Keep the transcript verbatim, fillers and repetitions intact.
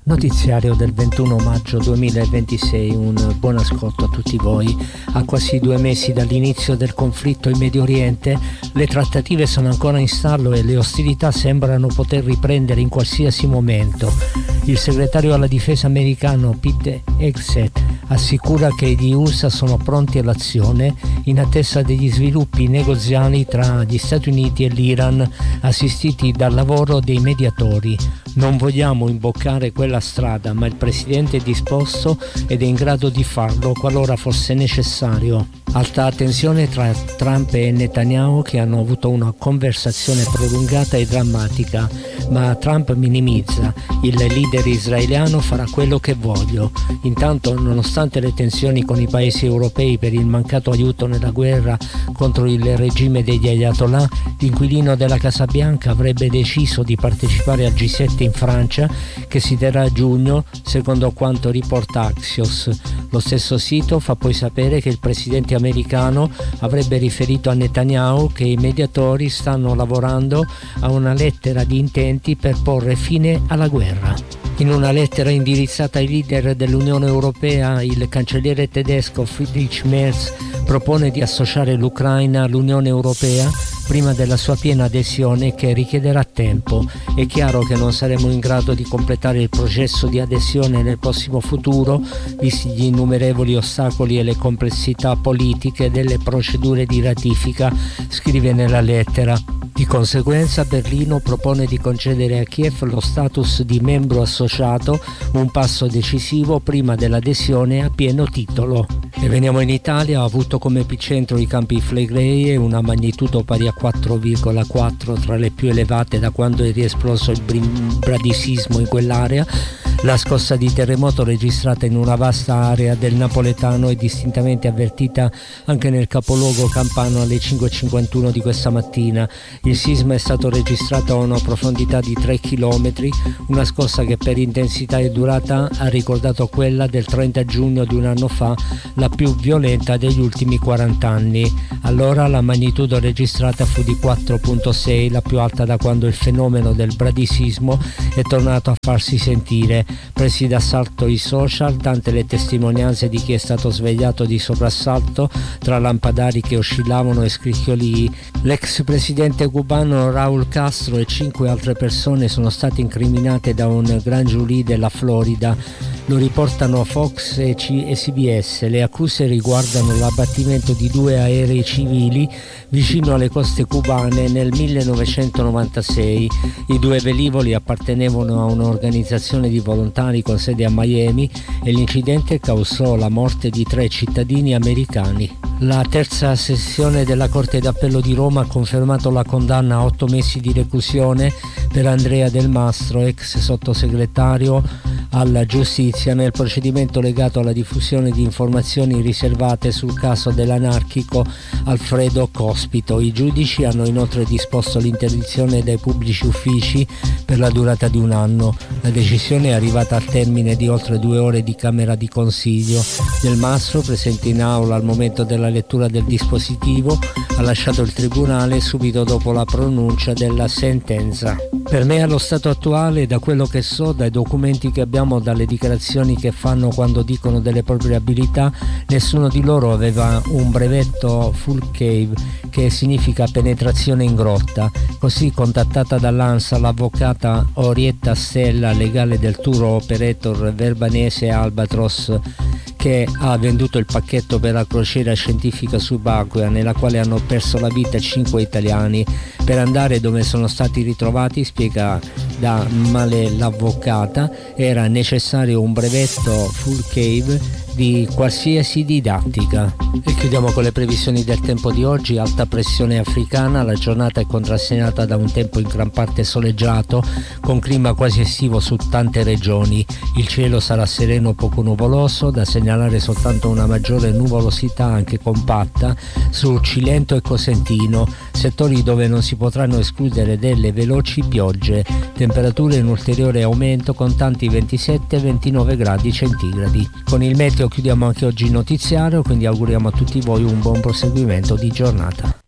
Notiziario del ventuno maggio duemilaventisei, un buon ascolto a tutti voi. A quasi due mesi dall'inizio del conflitto in Medio Oriente, le trattative sono ancora in stallo e le ostilità sembrano poter riprendere in qualsiasi momento. Il segretario alla difesa americano Pete Hegseth assicura che gli U S A sono pronti all'azione in attesa degli sviluppi negoziali tra gli Stati Uniti e l'Iran, assistiti dal lavoro dei mediatori. Non vogliamo imboccare quella strada, ma il presidente è disposto ed è in grado di farlo qualora fosse necessario. Alta tensione tra Trump e Netanyahu, che hanno avuto una conversazione prolungata e drammatica, ma Trump minimizza. Il leader israeliano farà quello che voglio. Intanto, nonostante le tensioni con i paesi europei per il mancato aiuto nella guerra contro il regime degli Ayatollah, l'inquilino della Casa Bianca avrebbe deciso di partecipare al G sette in Francia, che si terrà a giugno, secondo quanto riporta Axios. Lo stesso sito fa poi sapere che il presidente americano avrebbe riferito a Netanyahu che i mediatori stanno lavorando a una lettera di intenti per porre fine alla guerra. In una lettera indirizzata ai leader dell'Unione Europea, il cancelliere tedesco Friedrich Merz propone di associare l'Ucraina all'Unione Europea prima della sua piena adesione, che richiederà tempo. È chiaro che non saremo in grado di completare il processo di adesione nel prossimo futuro, visti gli innumerevoli ostacoli e le complessità politiche delle procedure di ratifica, scrive nella lettera. Di conseguenza, Berlino propone di concedere a Kiev lo status di membro associato, un passo decisivo prima dell'adesione a pieno titolo. E veniamo in Italia. Ha avuto come epicentro i Campi Flegrei e una magnitudo pari a quattro virgola quattro, tra le più elevate da quando è riesploso il bradisismo in quell'area. La scossa di terremoto, registrata in una vasta area del napoletano, è distintamente avvertita anche nel capoluogo campano alle cinque e cinquantuno di questa mattina. Il sisma è stato registrato a una profondità di tre chilometri, una scossa che per intensità e durata ha ricordato quella del trenta giugno di un anno fa, la più violenta degli ultimi quaranta anni. Allora la magnitudo registrata fu di quattro virgola sei, la più alta da quando il fenomeno del bradisismo è tornato a farsi sentire. Presi d'assalto i social, tante le testimonianze di chi è stato svegliato di soprassalto tra lampadari che oscillavano e scricchiolii. L'ex presidente cubano Raúl Castro e cinque altre persone sono state incriminate da un gran giurì della Florida. Lo riportano Fox e C B S. Le accuse riguardano l'abbattimento di due aerei civili vicino alle coste cubane nel millenovecentonovantasei. I due velivoli appartenevano a un'organizzazione di volontari con sede a Miami e l'incidente causò la morte di tre cittadini americani. La terza sessione della Corte d'Appello di Roma ha confermato la condanna a otto mesi di reclusione per Andrea Del Mastro, ex sottosegretario alla giustizia, nel procedimento legato alla diffusione di informazioni riservate sul caso dell'anarchico Alfredo Cospito. I giudici hanno inoltre disposto l'interdizione dai pubblici uffici per la durata di un anno. La decisione è arrivata al termine di oltre due ore di Camera di Consiglio. Del Mastro, presente in aula al momento della lettura del dispositivo, ha lasciato il tribunale subito dopo la pronuncia della sentenza. Per me, allo stato attuale, da quello che so, dai documenti che abbiamo, dalle dichiarazioni che fanno quando dicono delle proprie abilità, nessuno di loro aveva un brevetto full cave, che significa penetrazione in grotta. Così, contattata dall'ANSA, l'avvocata Orietta Stella, legale del tour operator verbanese Albatros, che ha venduto il pacchetto per la crociera scientifica subacquea nella quale hanno perso la vita cinque italiani. Per andare dove sono stati ritrovati, spiega da Male l'avvocata, era necessario un brevetto full cave di qualsiasi didattica. E chiudiamo con le previsioni del tempo di oggi. Alta pressione africana, la giornata è contrassegnata da un tempo in gran parte soleggiato, con clima quasi estivo su tante regioni. Il cielo sarà sereno, poco nuvoloso, da segnalare soltanto una maggiore nuvolosità anche compatta su Cilento e Cosentino, settori dove non si potranno escludere delle veloci piogge. Temperature in ulteriore aumento con tanti ventisette ventinove gradi centigradi. Con il meteo chiudiamo anche oggi il notiziario, quindi auguriamo a tutti voi un buon proseguimento di giornata.